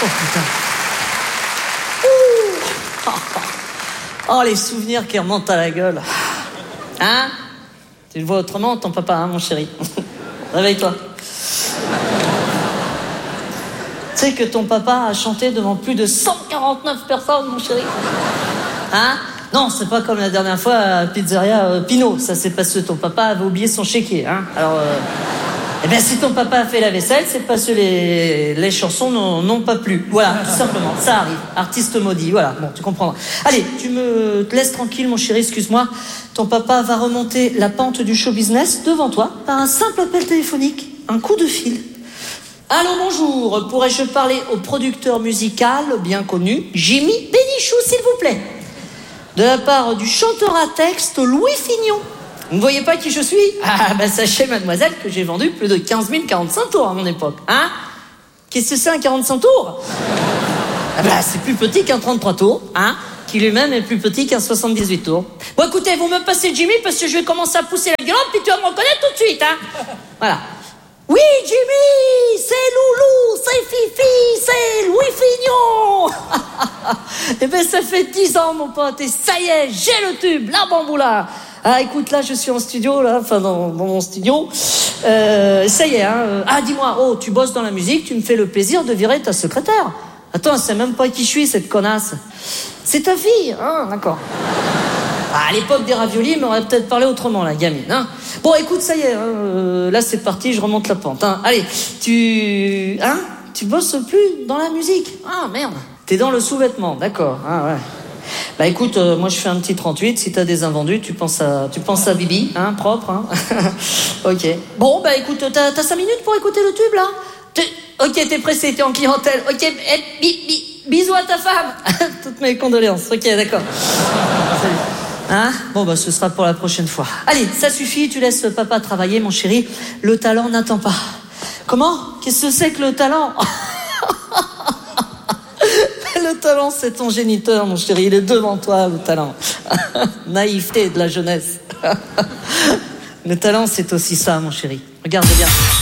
Oh, putain. Oh, les souvenirs qui remontent à la gueule. Hein? Tu le vois autrement, ton papa, hein, mon chéri? Réveille-toi. Tu sais que ton papa a chanté devant plus de 149 personnes, mon chéri? Hein? Non, c'est pas comme la dernière fois à Pizzeria Pinot. Ça, c'est parce que ton papa avait oublié son chéquier, hein? Alors, eh bien, si ton papa a fait la vaisselle, c'est parce que les chansons n'ont pas plu. Voilà, tout simplement, ça arrive. Artiste maudit, voilà, bon, tu comprendras. Allez, tu me laisses tranquille, mon chéri, excuse-moi. Ton papa va remonter la pente du show business devant toi par un simple appel téléphonique, un coup de fil. Allô, bonjour, pourrais-je parler au producteur musical bien connu, Jimmy Bénichou, s'il vous plaît? De la part du chanteur à texte Louis Fignon. Vous ne voyez pas qui je suis? Ah, bah sachez, mademoiselle, que j'ai vendu plus de 15 045 tours à mon époque. Hein? Qu'est-ce que c'est un 45 tours? Ah bah, c'est plus petit qu'un 33 tours, hein? Qui lui-même est plus petit qu'un 78 tours. Bon, écoutez, vous me passez Jimmy parce que je vais commencer à pousser la gueulante, puis tu vas me reconnaître tout de suite, hein? Voilà. Oui, Jimmy, c'est Loulou, c'est Fifi, c'est Louis Fignon. Eh ben, ça fait 10 ans, mon pote, et ça y est, j'ai le tube, la bamboula. Ah, écoute, là, je suis en studio, là, enfin, dans mon studio. Ça y est, hein. Ah, dis-moi, oh, tu bosses dans la musique, tu me fais le plaisir de virer ta secrétaire. Attends, c'est même pas qui je suis, cette connasse. C'est ta fille, hein, d'accord. Ah, à l'époque des raviolis, il m'aurait peut-être parlé autrement, la gamine, hein. Bon, écoute, ça y est, hein, là, c'est parti, je remonte la pente, hein. Allez, tu bosses plus dans la musique? Ah, merde. T'es dans le sous-vêtement, d'accord, ah, ouais. Bah écoute, moi je fais un petit 38, si t'as des invendus, tu penses à Bibi, hein, propre, hein. Ok. Bon, bah écoute, t'as 5 minutes pour écouter le tube, là? Ok, t'es pressé, t'es en clientèle. Ok, bisous à ta femme. Toutes mes condoléances, ok, d'accord. Salut. Hein? Bon, bah ce sera pour la prochaine fois. Allez, ça suffit, tu laisses papa travailler, mon chéri. Le talent n'attend pas. Comment? Qu'est-ce que c'est que le talent? Le talent, c'est ton géniteur, mon chéri. Il est devant toi, le talent. Naïveté de la jeunesse. Le talent, c'est aussi ça, mon chéri. Regarde bien.